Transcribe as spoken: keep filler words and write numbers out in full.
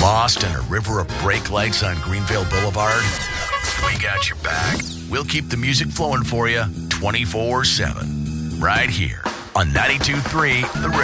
Lost in a river of brake lights on Greenville Boulevard? We got your back. We'll keep the music flowing for you twenty-four seven. Right here on ninety-two point three The